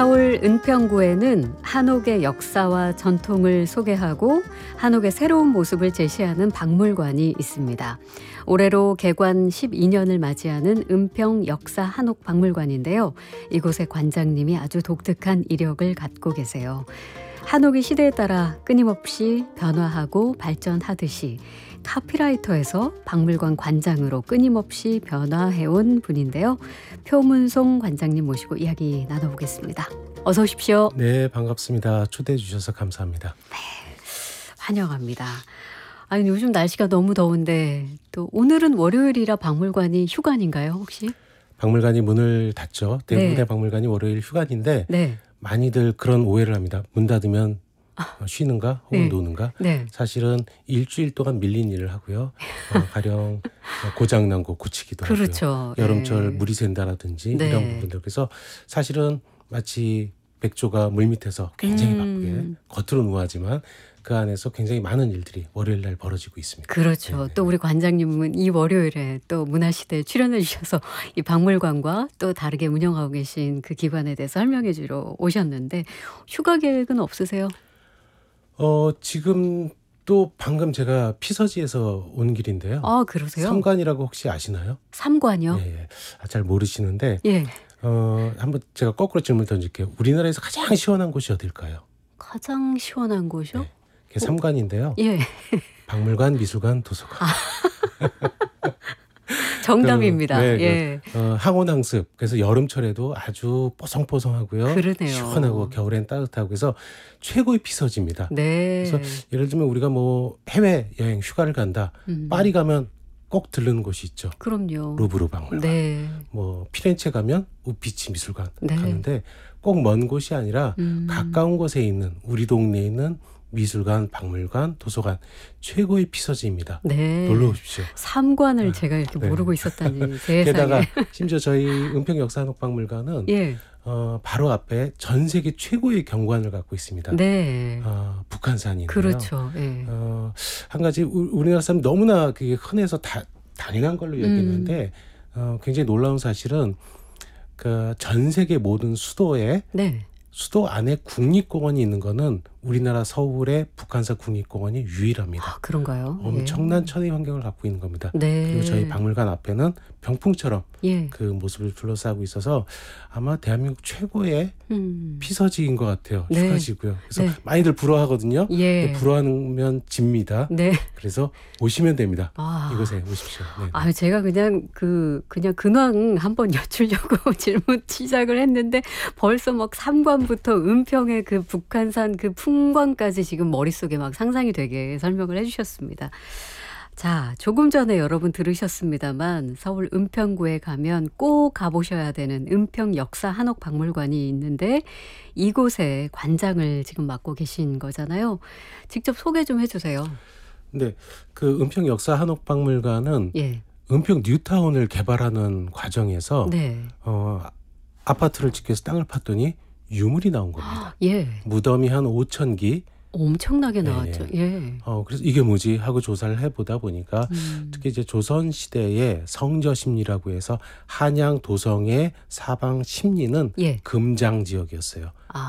서울 은평구에는 한옥의 역사와 전통을 소개하고 한옥의 새로운 모습을 제시하는 박물관이 있습니다. 올해로 개관 12년을 맞이하는 은평 역사 한옥 박물관인데요. 이곳의 관장님이 아주 독특한 이력을 갖고 계세요. 한옥이 시대에 따라 끊임없이 변화하고 발전하듯이 카피라이터에서 박물관 관장으로 끊임없이 변화해온 분인데요. 표문송 관장님 모시고 이야기 나눠보겠습니다. 어서 오십시오. 네, 반갑습니다. 초대해 주셔서 감사합니다. 네, 환영합니다. 아니, 요즘 날씨가 너무 더운데 또 오늘은 월요일이라 박물관이 휴관인가요, 혹시? 박물관이 문을 닫죠. 대부분의 네. 박물관이 월요일 휴관인데 네. 많이들 그런 오해를 합니다. 문 닫으면 쉬는가 혹은 네. 노는가. 네. 사실은 일주일 동안 밀린 일을 하고요. 가령 고장난 거 고치기도 그렇죠. 하고요. 여름철 네. 물이 샌다라든지 네. 이런 부분들. 그래서 사실은 마치 백조가 물 밑에서 굉장히 바쁘게 겉으로는 우아하지만 그 안에서 굉장히 많은 일들이 월요일 날 벌어지고 있습니다. 그렇죠. 네네. 또 우리 관장님은 이 월요일에 또 문화시대에 출연해 주셔서 이 박물관과 또 다르게 운영하고 계신 그 기관에 대해서 설명해 주러 오셨는데 휴가 계획은 없으세요? 지금 또 방금 제가 피서지에서 온 길인데요. 아, 그러세요? 삼관이라고 혹시 아시나요? 삼관이요? 예, 예. 잘 모르시는데 예. 한번 제가 거꾸로 질문 던질게요. 우리나라에서 가장 시원한 곳이 어딜까요? 가장 시원한 곳이요? 네. 그게 삼관인데요. 예. 박물관, 미술관, 도서관. 정답입니다. 네, 예. 항온항습. 그래서 여름철에도 아주 뽀송뽀송하고요. 그러네요. 시원하고 겨울엔 따뜻하고 그래서 최고의 피서지입니다. 네. 그래서 예를 들면 우리가 뭐 해외 여행 휴가를 간다. 파리 가면 꼭 들르는 곳이 있죠. 그럼요. 루브르 박물관. 네. 뭐 피렌체 가면 우피치 미술관 네. 가는데 꼭 먼 곳이 아니라 가까운 곳에 있는 우리 동네에 있는 미술관, 박물관, 도서관 최고의 피서지입니다. 네. 놀러 오십시오. 삼관을 제가 이렇게 네. 모르고 있었다니 세상에. 게다가 심지어 저희 은평 역사한옥박물관은 예. 바로 앞에 전 세계 최고의 경관을 갖고 있습니다. 네. 북한산인데요. 그렇죠. 예. 한 가지 우리나라 사람 너무나 그게 흔해서 당연한 걸로 여기는데 굉장히 놀라운 사실은 그 전 세계 모든 수도에 네. 수도 안에 국립공원이 있는 거는 우리나라 서울의 북한산 국립공원이 유일합니다. 아, 그런가요? 엄청난 천혜 환경을 갖고 있는 겁니다. 네. 그리고 저희 박물관 앞에는 병풍처럼 예. 그 모습을 둘러싸고 있어서 아마 대한민국 최고의 피서지인 것 같아요. 네. 휴가지고요. 그래서 네. 많이들 부러워하거든요. 예. 근데 부러워하면 집니다. 네. 그래서 오시면 됩니다. 아. 이곳에 오십시오. 네. 아, 제가 그냥 근황 한번 여쭈려고 질문 시작을 했는데 벌써 막 삼관부터 은평의 그 북한산 그 풍광까지 지금 머릿속에 막 상상이 되게 설명을 해주셨습니다. 자, 조금 전에 여러분 들으셨습니다만 서울 은평구에 가면 꼭 가보셔야 되는 은평 역사 한옥 박물관이 있는데 이곳에 관장을 지금 맡고 계신 거잖아요. 직접 소개 좀 해주세요. 네, 그 은평 역사 한옥박물관은 예. 은평 뉴타운을 개발하는 과정에서 네. 아파트를 짓기 위해서 땅을 팠더니 유물이 나온 겁니다. 예. 무덤이 한 5,000기. 엄청나게 네, 나왔죠. 예. 그래서 이게 뭐지 하고 조사를 해보다 보니까 특히 이제 조선 시대의 성저심리라고 해서 한양 도성의 사방 심리는 예. 금장 지역이었어요. 아.